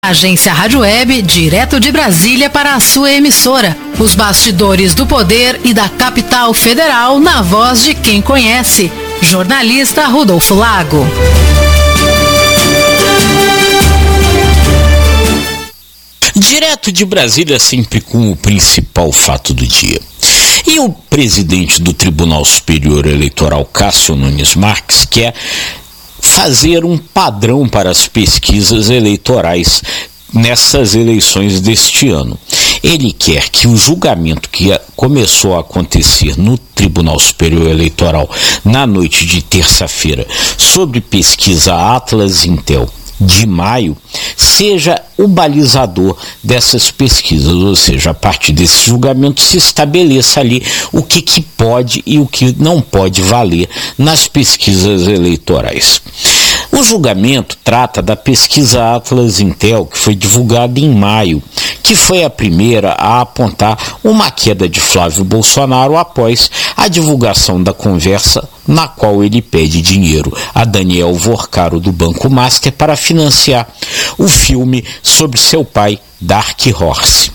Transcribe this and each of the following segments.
Agência Rádio Web, direto de Brasília para a sua emissora. Os bastidores do poder e da capital federal na voz de quem conhece. Jornalista Rodolfo Lago. Direto de Brasília, sempre com o principal fato do dia. E o presidente do Tribunal Superior Eleitoral, Cássio Nunes Marques, quer fazer um padrão para as pesquisas eleitorais nessas eleições deste ano. Ele quer que o julgamento que começou a acontecer no Tribunal Superior Eleitoral na noite de terça-feira sobre pesquisa Atlas Intel de maio seja o balizador dessas pesquisas, ou seja, a partir desse julgamento se estabeleça ali o que pode e o que não pode valer nas pesquisas eleitorais. O julgamento trata da pesquisa Atlas Intel, que foi divulgada em maio, que foi a primeira a apontar uma queda de Flávio Bolsonaro após a divulgação da conversa na qual ele pede dinheiro a Daniel Vorcaro do Banco Master para financiar o filme sobre seu pai, Dark Horse.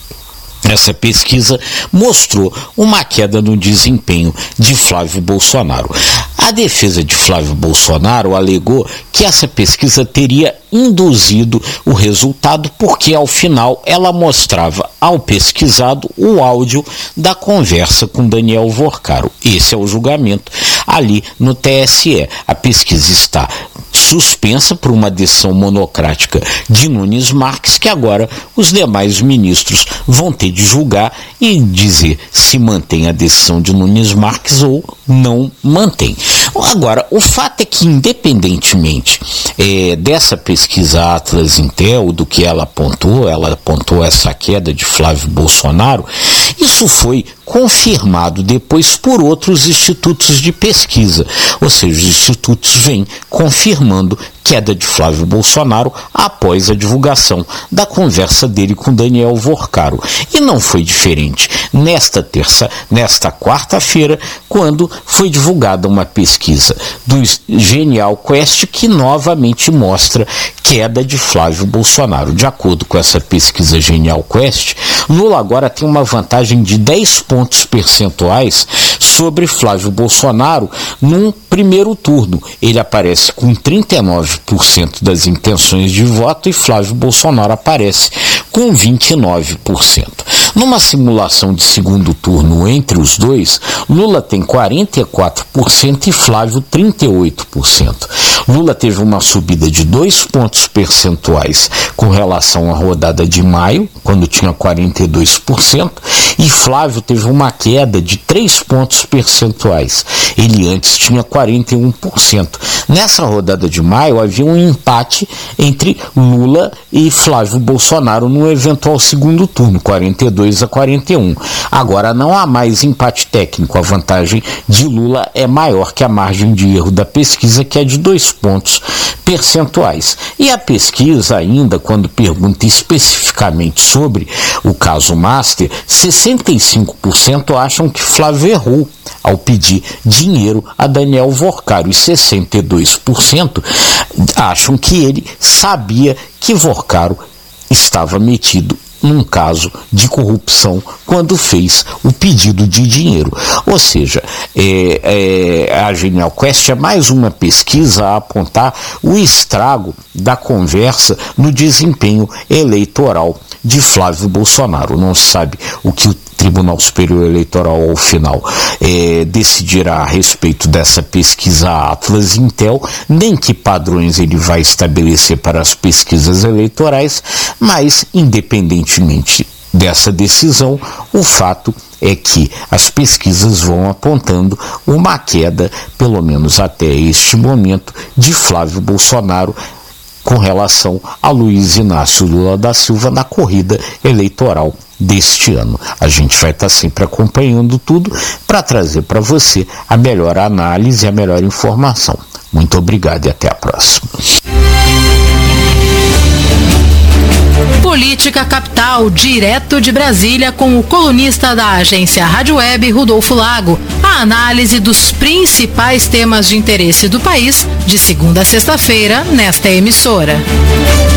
Essa pesquisa mostrou uma queda no desempenho de Flávio Bolsonaro. A defesa de Flávio Bolsonaro alegou que essa pesquisa teria induzido o resultado porque, ao final, ela mostrava ao pesquisado o áudio da conversa com Daniel Vorcaro. Esse é o julgamento ali no TSE. A pesquisa está suspensa por uma decisão monocrática de Nunes Marques, que agora os demais ministros vão ter de julgar e dizer se mantém a decisão de Nunes Marques ou não mantém. Agora, o fato é que, independentemente dessa pesquisa Atlas Intel, do que ela apontou essa queda de Flávio Bolsonaro, isso foi confirmado depois por outros institutos de pesquisa, ou seja, os institutos vêm confirmando queda de Flávio Bolsonaro após a divulgação da conversa dele com Daniel Vorcaro. E não foi diferente nesta quarta-feira, quando foi divulgada uma pesquisa do Genial Quest que novamente mostra queda de Flávio Bolsonaro. De acordo com essa pesquisa Genial Quest, Lula agora tem uma vantagem de 10 pontos percentuais sobre Flávio Bolsonaro num primeiro turno. Ele aparece com 39% das intenções de voto e Flávio Bolsonaro aparece com 29%. Numa simulação de segundo turno entre os dois, Lula tem 44% e Flávio 38%. Lula teve uma subida de 2 pontos percentuais com relação à rodada de maio, quando tinha 42%, e Flávio teve uma queda de 3 pontos percentuais. Ele antes tinha 41%. Nessa rodada de maio havia um empate entre Lula e Flávio Bolsonaro no eventual segundo turno, 42-41. Agora não há mais empate técnico, a vantagem de Lula é maior que a margem de erro da pesquisa, que é de 2 pontos percentuais. E a pesquisa ainda, quando pergunta especificamente sobre o caso Master, 65% acham que Flávio errou ao pedir dinheiro a Daniel Vorcaro e 62% acham que ele sabia que Vorcaro estava metido num caso de corrupção quando fez o pedido de dinheiro. Ou seja, a Genial Quest é mais uma pesquisa a apontar o estrago da conversa no desempenho eleitoral de Flávio Bolsonaro. Não se sabe o que o Tribunal Superior Eleitoral, ao final, decidirá a respeito dessa pesquisa Atlas Intel, nem que padrões ele vai estabelecer para as pesquisas eleitorais, mas, independentemente dessa decisão, o fato é que as pesquisas vão apontando uma queda, pelo menos até este momento, de Flávio Bolsonaro com relação a Luiz Inácio Lula da Silva na corrida eleitoral deste ano. A gente vai estar sempre acompanhando tudo para trazer para você a melhor análise e a melhor informação. Muito obrigado e até a próxima. Política Capital, direto de Brasília, com o colunista da agência Rádio Web, Rodolfo Lago. A análise dos principais temas de interesse do país, de segunda a sexta-feira, nesta emissora.